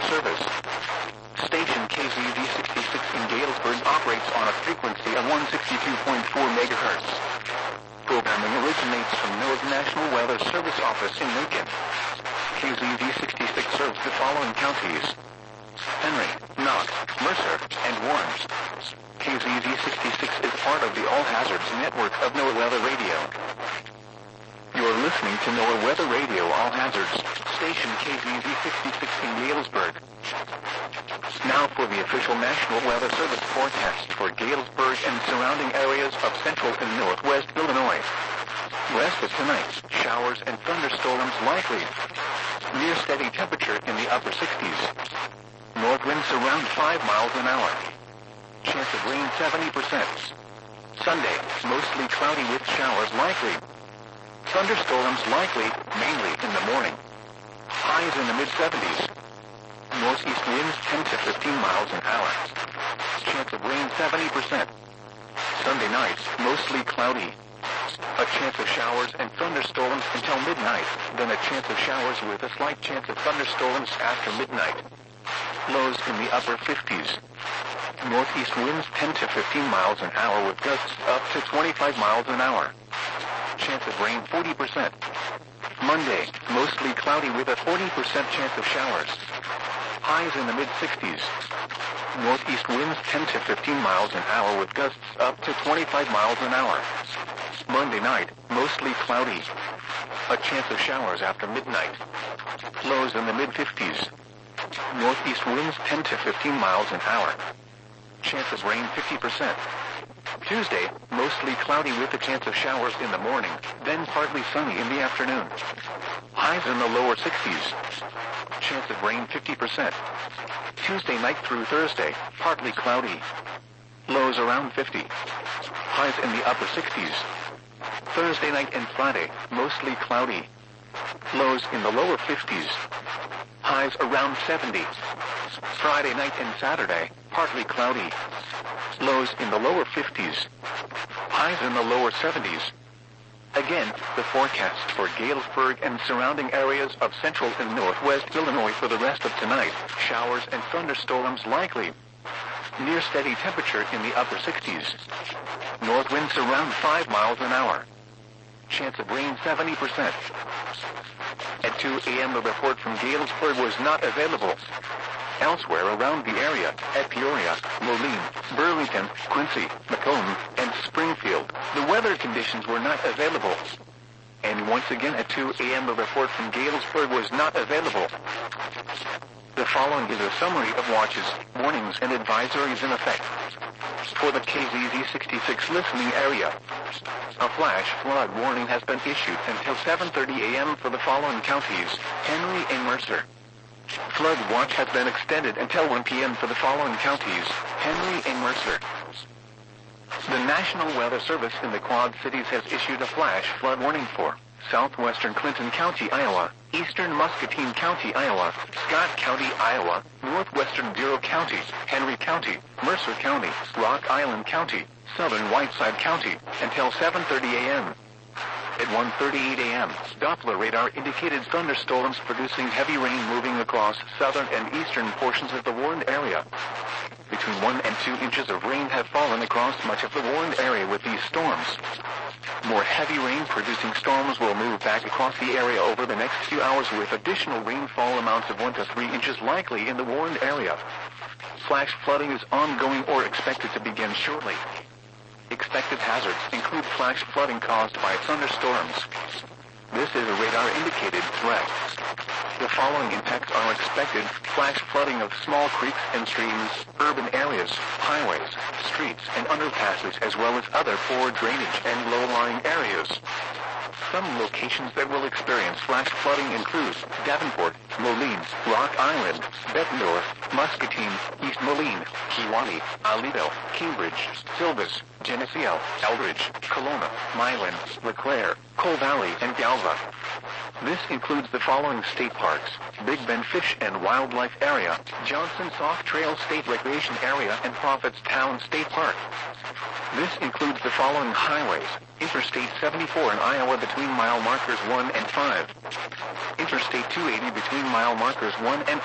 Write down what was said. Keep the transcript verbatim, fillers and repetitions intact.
service. Station K Z V sixty-six in Galesburg operates on a frequency of one sixty-two point four megahertz. Programming originates from NOAA's National Weather Service office in Macon. K Z V sixty-six serves the following counties: Henry, Knox, Mercer, and Warren. K Z V sixty-six is part of the All Hazards network of NOAA Weather Radio. You're listening to NOAA Weather Radio All Hazards, station K Z V sixty-six in Galesburg. Now for the official National Weather Service forecast for Galesburg and surrounding areas of central and northwest Illinois. West of tonight, showers and thunderstorms likely. Near steady temperature in the upper sixties. North winds around five miles an hour. Chance of rain seventy percent. Sunday, mostly cloudy with showers likely. Thunderstorms likely, mainly in the morning. Highs in the mid seventies. Northeast winds ten to fifteen miles an hour. Chance of rain seventy percent. Sunday night, mostly cloudy. A chance of showers and thunderstorms until midnight, then a chance of showers with a slight chance of thunderstorms after midnight. Lows in the upper fifties. Northeast winds ten to fifteen miles an hour with gusts up to twenty-five miles an hour. Chance of rain forty percent. Monday, mostly cloudy with a forty percent chance of showers. Highs in the mid sixties. Northeast winds ten to fifteen miles an hour with gusts up to twenty-five miles an hour. Monday night, mostly cloudy. A chance of showers after midnight. Lows in the mid fifties. Northeast winds ten to fifteen miles an hour. Chance of rain fifty percent. Tuesday, mostly cloudy with a chance of showers in the morning, then partly sunny in the afternoon. Highs in the lower sixties. Chance of rain fifty percent. Tuesday night through Thursday, partly cloudy. Lows around fifty. Highs in the upper sixties. Thursday night and Friday, mostly cloudy. Lows in the lower fifties. Highs around seventy. Friday night and Saturday, partly cloudy. Lows in the lower fifties. Highs in the lower seventies. Again, the forecast for Galesburg and surrounding areas of central and northwest Illinois for the rest of tonight. Showers and thunderstorms likely. Near steady temperature in the upper sixties. North winds around five miles an hour. Chance of rain seventy percent. At two a.m. the report from Galesburg was not available. Elsewhere around the area, at Peoria, Moline, Burlington, Quincy, Macomb, and Springfield, the weather conditions were not available. And once again at two a.m. the report from Galesburg was not available. The following is a summary of watches, warnings, and advisories in effect. For the K Z V sixty-six listening area, a flash flood warning has been issued until seven thirty a.m. for the following counties: Henry and Mercer. Flood watch has been extended until one p.m. for the following counties: Henry and Mercer. The National Weather Service in the Quad Cities has issued a flash flood warning for southwestern Clinton County, Iowa, eastern Muscatine County, Iowa, Scott County, Iowa, northwestern Bureau County, Henry County, Mercer County, Rock Island County, southern Whiteside County, until seven thirty a.m. At one thirty-eight a.m., Doppler radar indicated thunderstorms producing heavy rain moving across southern and eastern portions of the warned area. Between one and two inches of rain have fallen across much of the warned area with these storms. More heavy rain-producing storms will move back across the area over the next few hours with additional rainfall amounts of one to three inches likely in the warned area. Flash flooding is ongoing or expected to begin shortly. Expected hazards include flash flooding caused by thunderstorms. This is a radar-indicated threat. The following impacts are expected: flash flooding of small creeks and streams, urban areas, highways, streets, and underpasses, as well as other poor drainage and low-lying areas. Some locations that will experience flash flooding include Davenport, Moline, Rock Island, Bettendorf, Muscatine, East Moline, Kewanee, Aledo, Cambridge, Silvis, Geneseo, Eldridge, Kelowna, Milan, LeClaire, Coal Valley, and Galva. This includes the following state parks: Big Bend Fish and Wildlife Area, Johnson Soft Trail State Recreation Area, and Prophetstown State Park. This includes the following highways: Interstate seventy-four in Iowa between mile markers one and five. Interstate two eighty between mile markers one and